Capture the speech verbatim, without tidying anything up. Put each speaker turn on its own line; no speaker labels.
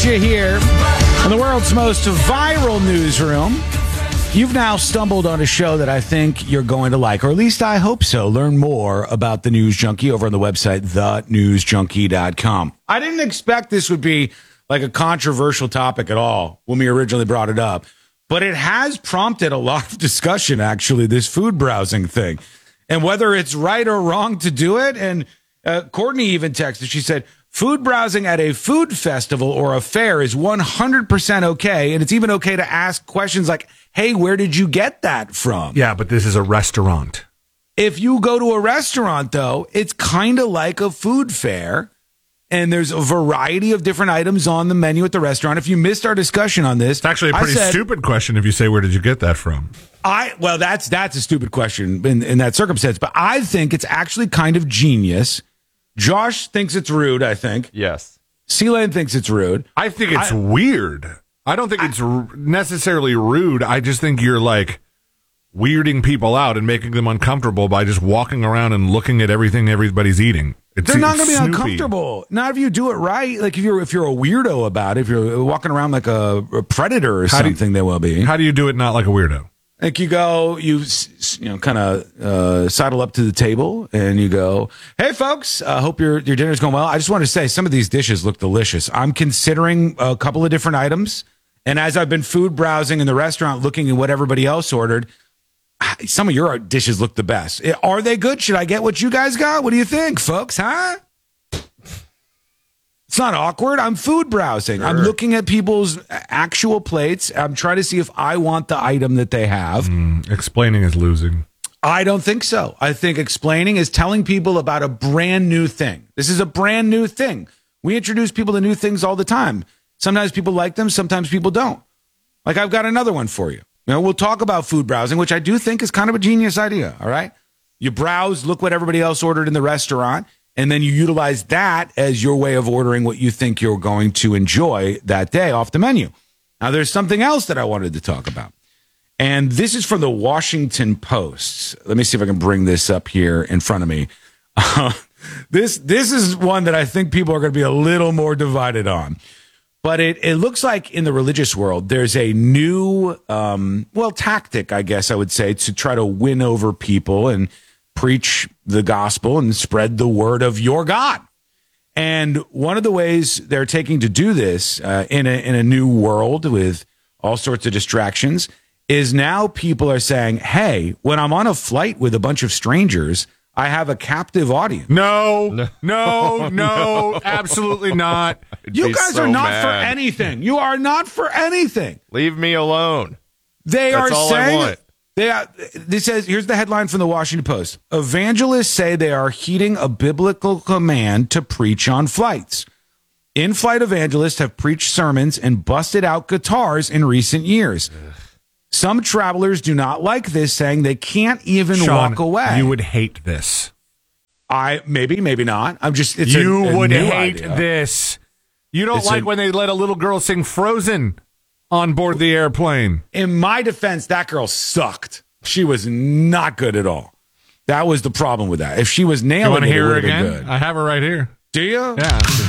you here in the world's most viral newsroom. You've now stumbled on a show that I think you're going to like, or at least I hope so. Learn more about The News Junkie over on the website, the news junkie dot com. I didn't expect this would be like a controversial topic at all when we originally brought it up, but it has prompted a lot of discussion, actually, this food browsing thing, and whether it's right or wrong to do it. And uh, Courtney even texted, she said, food browsing at a food festival or a fair is one hundred percent okay, and it's even okay to ask questions like, hey, where did you get that from?
Yeah, but this is a restaurant.
If you go to a restaurant, though, it's kind of like a food fair, and there's a variety of different items on the menu at the restaurant. If you missed our discussion on this,
It's actually a pretty
I said,
stupid question if you say, where did you get that from?
I well, that's that's a stupid question in, in that circumstance, but I think it's actually kind of genius. Josh thinks it's rude, I think.
Yes.
C-Lane thinks it's rude.
I think it's
I,
weird. I don't think it's r- necessarily rude. I just think you're like weirding people out and making them uncomfortable by just walking around and looking at everything everybody's eating. It's,
They're not going to be
Snoopy.
uncomfortable. Not if you do it right. Like if you're if you're a weirdo about it, if you're walking around like a, a predator or
How do you-
something, they will be.
How do you do it not like a weirdo?
Like you go, you s- you know, kind of uh, sidle up to the table and you go, "Hey, folks, I uh, hope your your dinner's going well. I just want to say some of these dishes look delicious. I'm considering a couple of different items, and as I've been food browsing in the restaurant, looking at what everybody else ordered, some of your dishes look the best. Are they good? Should I get what you guys got? What do you think, folks? Huh?" It's not awkward. I'm food browsing.
Sure.
I'm looking at people's actual plates. I'm trying to see if I want the item that they have.
Mm, explaining is losing.
I don't think so. I think explaining is telling people about a brand new thing. This is a brand new thing. We introduce people to new things all the time. Sometimes people like them. Sometimes people don't. Like I've got another one for you. You know, we'll talk about food browsing, which I do think is kind of a genius idea. All right. You browse, look what everybody else ordered in the restaurant, and then you utilize that as your way of ordering what you think you're going to enjoy that day off the menu. Now, there's something else that I wanted to talk about. And this is from the Washington Post. Let me see if I can bring this up here in front of me. Uh, this this is one that I think people are going to be a little more divided on. But it, it looks like in the religious world, there's a new, um, well, tactic, I guess I would say, to try to win over people and preach the gospel and spread the word of your God. And one of the ways they're taking to do this uh, in a in a new world with all sorts of distractions is now people are saying, hey, when I'm on a flight with a bunch of strangers, I have a captive audience.
No, no, no, no, absolutely not.
I'd
You
be
guys
so
are not
mad.
for anything. You are not for anything.
Leave me alone.
They
That's
are
all I
saying
want.
they are, this says here's the headline from the Washington Post. Evangelists say they are heeding a biblical command to preach on flights. In-flight evangelists have preached sermons and busted out guitars in recent years. Ugh. Some travelers do not like this, saying they can't even
Sean,
walk away.
You would hate this.
I maybe, maybe not. I'm just. It's
you
a, a
would
new
hate
idea.
this. You don't
It's
like
a-
when they let a little girl sing Frozen on board the airplane.
In my defense, that girl sucked. She was not good at all. That was the problem with that. If she was
You
nailing
want to
it, it
hear her
would have been
again?
good.
I have her right here.
Do you?
Yeah.